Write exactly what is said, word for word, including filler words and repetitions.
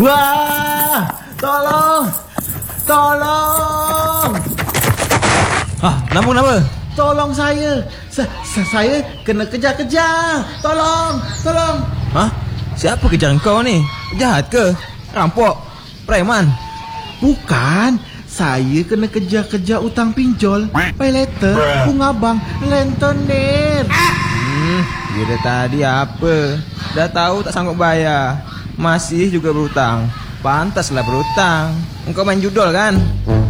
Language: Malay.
Wah, tolong, tolong, Ah, kenapa kenapa? tolong saya, sa sa saya kena kejar-kejar, tolong, tolong. Hah? Siapa kejar kau ni? Jahat ke? Rampok? Preman? Bukan, saya kena kejar-kejar utang pinjol. Pay letter, bunga bang, lentoner. Hmm, dia dah tadi apa? Dah tahu tak sanggup bayar, masih juga berutang. Pantaslah berutang. Engkau main judol kan?